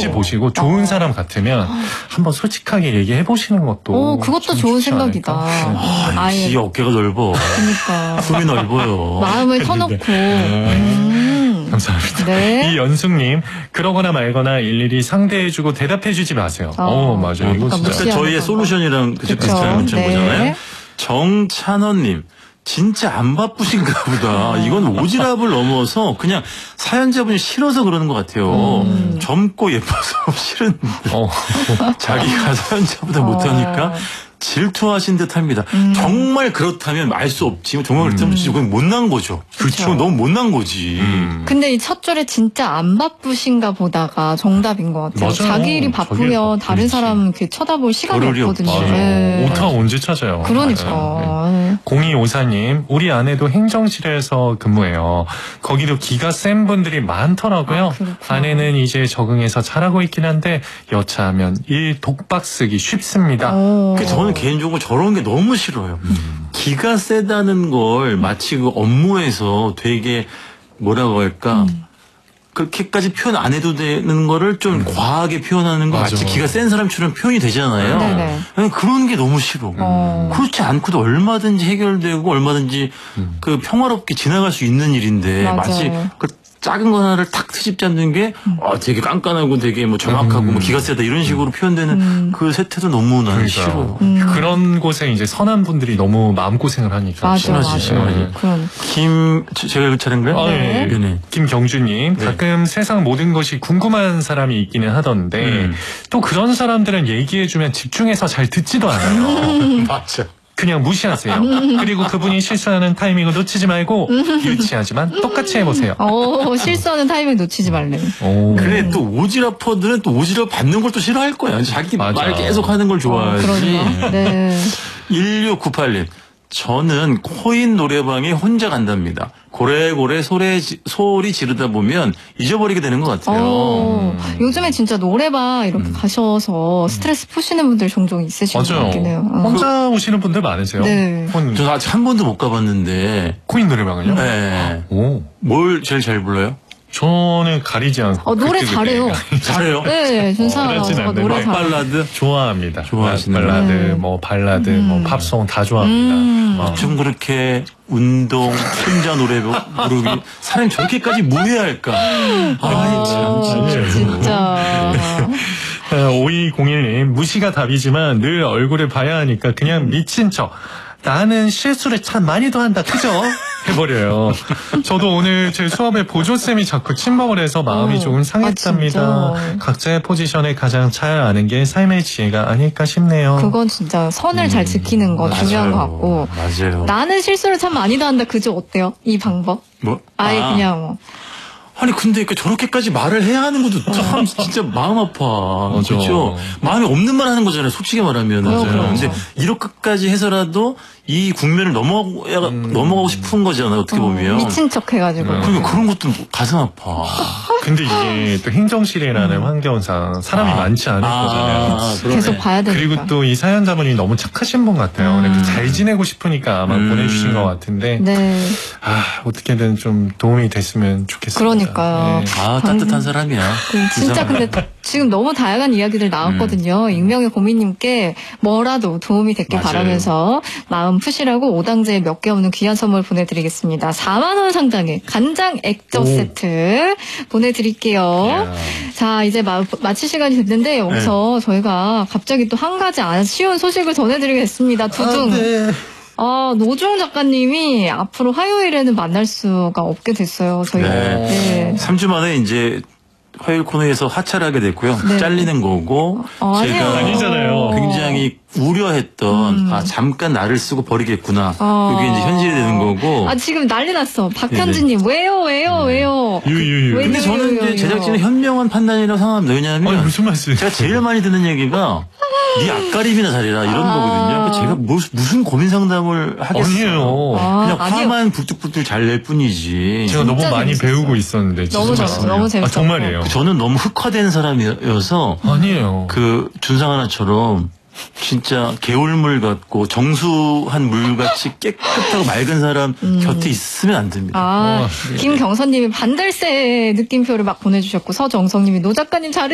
눈치 보시고 좋은 사람 같으면 한번 솔직하게 얘기해 보시는 것도 그것도 좋은 생각이다. 아예 어깨가 넓어. 그러니까 숨이 넓어요. 마음을 터놓고. 감사합니다. 네. 이연숙님, 그러거나 말거나 일일이 상대해주고 대답해주지 마세요. 맞아요. 이거 그러니까 진짜. 저희의 솔루션이랑 비슷한 문자인 거잖아요. 정찬원님, 진짜 안 바쁘신가 보다. 이건 오지랖을 넘어서 그냥 사연자분이 싫어서 그러는 것 같아요. 젊고 예뻐서 싫은데 자기가 사연자보다 못하니까 질투하신 듯합니다. 정말 그렇다면 알 수 없지만 정말 그렇다면 그건 못난 거죠. 그렇죠. 너무 못난 거지. 근데 이 첫 줄에 진짜 안 바쁘신가 보다가 정답인 것 같아요. 맞아요. 자기 일이 바쁘면 다른 사람 이렇게 쳐다볼 시간이 없거든요. 오타 언제 찾아요. 그러니까. 0254님, 우리 아내도 행정실에서 근무해요. 거기도 기가 센 분들이 많더라고요. 아내는 이제 적응해서 잘하고 있긴 한데 여차하면 일 독박 쓰기 쉽습니다. 저는 개인적으로 저런 게 너무 싫어요. 기가 세다는 걸 마치 그 업무에서 되게 뭐라고 할까 그렇게까지 표현 안 해도 되는 거를 좀 과하게 표현하는 거 마치 기가 센 사람처럼 표현이 되잖아요. 네네. 그런 게 너무 싫어. 그렇지 않고도 얼마든지 해결되고 얼마든지 그 평화롭게 지나갈 수 있는 일인데 마치 그 작은 거 하나를 탁 트집 잡는 게 되게 깐깐하고 되게 뭐 정확하고 뭐 기가 세다 이런 식으로 표현되는 그 세태도 너무 나는 싫어요. 그런 곳에 이제 선한 분들이 너무 마음고생을 하니까. 심하지. 제가 읽을 차례인가요? 네. 김경주님, 가끔 세상 모든 것이 궁금한 사람이 있기는 하던데 또 그런 사람들은 얘기해주면 집중해서 잘 듣지도 않아요. 맞죠. 그냥 무시하세요. 그리고 그분이 실수하는 타이밍을 놓치지 말고 유치하지만 똑같이 해보세요. 실수하는 타이밍 놓치지 말래. 그래 또 오지랖퍼들은 또 오지랖 받는 걸 또 싫어할 거야. 자기 말 계속 하는 걸 좋아하지. 네. 1698님. 저는 코인 노래방에 혼자 간답니다. 고래고래 소리 지르다 보면 잊어버리게 되는 것 같아요. 요즘에 진짜 노래방 이렇게 가셔서 스트레스 푸시는 분들 종종 있으신 것 같긴 해요. 혼자 오시는 분들 많으세요. 네. 저는 아직 한 번도 못 가봤는데. 코인 노래방은요? 네. 뭘 제일 잘 불러요? 저는 가리지 않고. 노래 잘해요. 잘해요? 네, 준사가 노래 잘. 발라드? 좋아합니다. 좋아하시는 발라드, 뭐 발라드, 뭐 팝송 다 좋아합니다. 좀 그렇게 운동, 혼자 노래 부르기 사람이 저렇게까지 무해할까? 진짜. 5201님, 무시가 답이지만 늘 얼굴을 봐야 하니까 그냥 미친 척. 나는 실수를 참 많이도 한다, 그죠? 해버려요. 저도 오늘 제 수업에 보조쌤이 자꾸 침범을 해서 마음이 조금 상했답니다. 각자의 포지션에 가장 잘 아는 게 삶의 지혜가 아닐까 싶네요. 그건 진짜 선을 잘 지키는 거 중요한 것 같고. 맞아요. 나는 실수를 참 많이도 한다, 그죠? 어때요? 이 방법? 아예 그냥 뭐. 아니 근데 저렇게까지 말을 해야 하는 것도 참 진짜 마음 아파. 그렇죠. 마음이 없는 말 하는 거잖아요. 솔직히 말하면. 근데 이렇게까지 해서라도 이 국면을 넘어가고 싶은 거잖아요. 어떻게 보면. 미친 척 해가지고. 그러니까 그런 것도 가슴 아파. 근데 이게 또 행정실이라는 환경상 사람이 많지 않을 거잖아요. 계속 봐야 되니까. 그리고 또 이 사연자분이 너무 착하신 분 같아요. 그래도 잘 지내고 싶으니까 아마 보내주신 것 같은데. 네. 어떻게든 좀 도움이 됐으면 좋겠습니다. 그러니까요. 네. 따뜻한 사람이야. 진짜 근데 지금 너무 다양한 이야기들 나왔거든요. 익명의 고민님께 뭐라도 도움이 됐길 바라면서 마음 푸시라고 오당제에 몇 개 없는 귀한 선물 보내드리겠습니다. 4만 원 상당의 간장 액젓 세트 보내드릴게요. 자, 이제 마칠 시간이 됐는데 여기서 저희가 갑자기 또 한 가지 아쉬운 소식을 전해드리겠습니다. 두둥. 노주영 작가님이 앞으로 화요일에는 만날 수가 없게 됐어요. 저희가. 네. 3주 만에 이제 화요일 코너에서 하차를 하게 됐고요. 잘리는 거고 제가 아니잖아요. 굉장히 우려했던 잠깐 나를 쓰고 버리겠구나. 그게 이제 현실이 되는 거고. 지금 난리 났어. 박현진님 왜요? 근데 저는 이제 제작진의 현명한 판단이라고 생각합니다. 왜냐하면 무슨 말씀이세요? 제가 제일 많이 듣는 얘기가 네 앞가림이나 잘해라 이런 거거든요. 제가 무슨 고민 상담을 하겠어요. 그냥 화만 불뚝불뚝 잘 낼 뿐이지. 제가 너무 많이 배우고 있었는데. 너무 재밌었어요. 정말이에요. 저는 너무 흑화된 사람이어서. 아니에요. 준상 하나처럼 진짜 개울물 같고 정수한 물같이 깨끗하고 맑은 사람 곁에 있으면 안 됩니다. 김경선님이 반달새 느낌표를 막 보내주셨고 서정성님이 노 작가님